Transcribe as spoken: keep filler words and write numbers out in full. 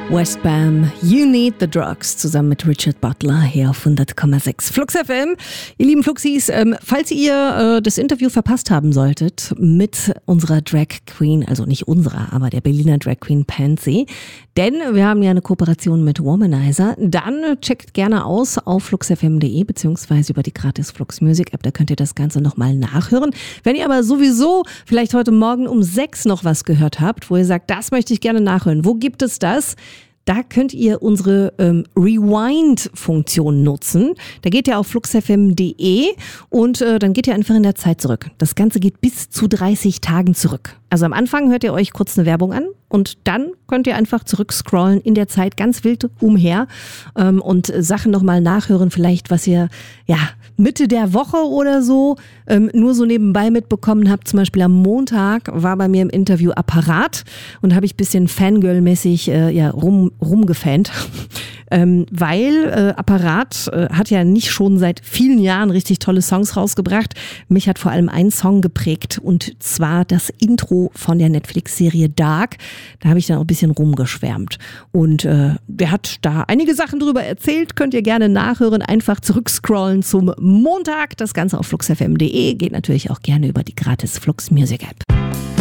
Westbam, You Need the Drugs, zusammen mit Richard Butler hier auf hundert Komma sechs Flux F M. Ihr lieben Fluxis, ähm, falls ihr äh, das Interview verpasst haben solltet mit unserer Drag Queen, also nicht unserer, aber der Berliner Drag Queen Pansy, denn wir haben ja eine Kooperation mit Womanizer, dann checkt gerne aus auf flux f m punkt d e beziehungsweise über die gratis Flux Music App, da könnt ihr das Ganze nochmal nachhören. Wenn ihr aber sowieso vielleicht heute Morgen um sechs noch was gehört habt, wo ihr sagt, das möchte ich gerne nachhören, wo gibt es das? Da könnt ihr unsere ähm, Rewind-Funktion nutzen. Da geht ihr auf flux f m punkt d e und äh, dann geht ihr einfach in der Zeit zurück. Das Ganze geht bis zu dreißig Tagen zurück. Also am Anfang hört ihr euch kurz eine Werbung an und dann könnt ihr einfach zurückscrollen in der Zeit ganz wild umher ähm, und Sachen nochmal nachhören, vielleicht was ihr ja Mitte der Woche oder so ähm, nur so nebenbei mitbekommen habt. Zum Beispiel am Montag war bei mir im Interview Apparat und habe ich ein bisschen Fangirl-mäßig äh, ja, rum, rumgefant. Ähm, weil äh, Apparat äh, hat ja nicht schon seit vielen Jahren richtig tolle Songs rausgebracht. Mich hat vor allem ein Song geprägt und zwar das Intro von der Netflix-Serie Dark. Da habe ich dann auch ein bisschen rumgeschwärmt. Und äh, der hat da einige Sachen drüber erzählt. Könnt ihr gerne nachhören. Einfach zurückscrollen zum Montag. Das Ganze auf flux f m punkt d e. Geht natürlich auch gerne über die gratis Flux Music App.